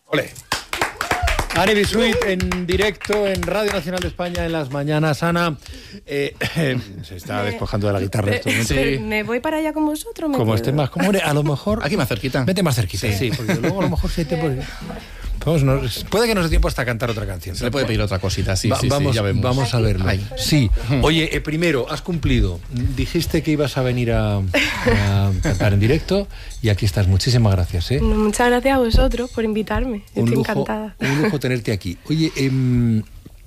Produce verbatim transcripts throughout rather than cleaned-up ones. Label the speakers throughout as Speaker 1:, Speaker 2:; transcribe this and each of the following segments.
Speaker 1: Ole. Annie Bisuit en directo en Radio Nacional de España en las mañanas. Ana, eh, eh, se está me, despojando de la guitarra.
Speaker 2: Eh, sí. ¿Me voy para allá con vosotros?
Speaker 1: Como estés más cómodo, a lo mejor...
Speaker 3: Aquí más cerquita.
Speaker 1: Vete más cerquita, sí, sí porque luego a lo mejor se te puede... Vamos, no, puede que no se tiempo hasta cantar otra canción.
Speaker 3: Se le puede pedir otra cosita, sí,
Speaker 1: Va,
Speaker 3: sí,
Speaker 1: vamos,
Speaker 3: sí, ya vemos.
Speaker 1: Vamos a verlo. Ay. Sí. Oye, eh, primero, has cumplido. Dijiste que ibas a venir a, a cantar en directo y aquí estás. Muchísimas gracias, ¿eh?
Speaker 2: Muchas gracias a vosotros por invitarme. Estoy
Speaker 1: un lujo,
Speaker 2: encantada.
Speaker 1: Un lujo tenerte aquí. Oye, eh,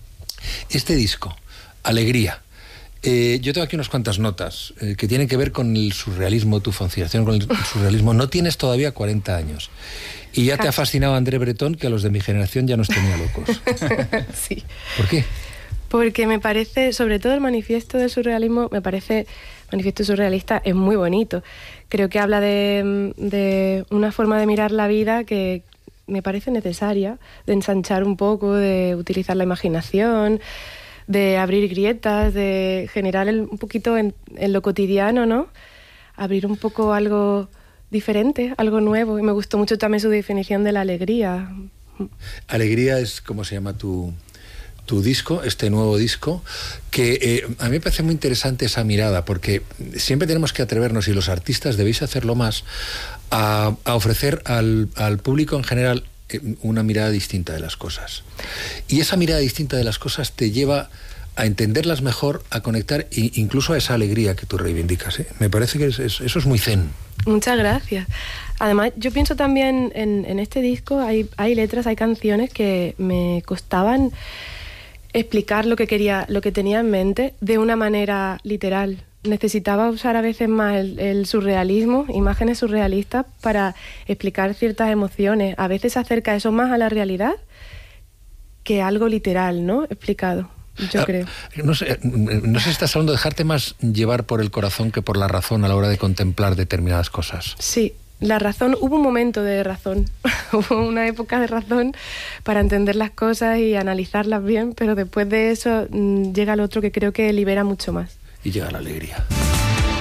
Speaker 1: este disco, Alegría. Eh, yo tengo aquí unas cuantas notas eh, que tienen que ver con el surrealismo, tu fascinación con el surrealismo. No tienes todavía cuarenta años. Y ya te ha fascinado André Breton, que a los de mi generación ya nos tenía locos.
Speaker 2: Sí.
Speaker 1: ¿Por qué?
Speaker 2: Porque me parece, sobre todo el manifiesto del surrealismo, me parece, manifiesto surrealista es muy bonito. Creo que habla de, de una forma de mirar la vida que me parece necesaria, de ensanchar un poco, de utilizar la imaginación, de abrir grietas, de generar el, un poquito en, en lo cotidiano, ¿no? Abrir un poco algo diferente, algo nuevo. Y me gustó mucho también su definición de la alegría.
Speaker 1: Alegría es como se llama tu, tu disco, este nuevo disco, que eh, a mí me parece muy interesante esa mirada, porque siempre tenemos que atrevernos, y los artistas debéis hacerlo más, a, a ofrecer al, al público en general una mirada distinta de las cosas. Y esa mirada distinta de las cosas te lleva a entenderlas mejor, a conectar incluso a esa alegría que tú reivindicas, ¿eh? Me parece que es, es, eso es muy zen.
Speaker 2: Muchas gracias. Además, yo pienso también en, en este disco hay, hay letras, hay canciones que me costaban explicar lo que quería, lo que tenía en mente de una manera literal. Necesitaba usar a veces más el, el surrealismo, imágenes surrealistas, para explicar ciertas emociones. A veces se acerca eso más a la realidad que algo literal, ¿no? Explicado, yo ah, creo.
Speaker 1: No sé, no sé si estás hablando de dejarte más llevar por el corazón que por la razón a la hora de contemplar determinadas cosas.
Speaker 2: Sí, la razón, hubo un momento de razón, hubo una época de razón para entender las cosas y analizarlas bien, pero después de eso mmm, llega lo otro que creo que libera mucho más.
Speaker 1: Y llega la alegría.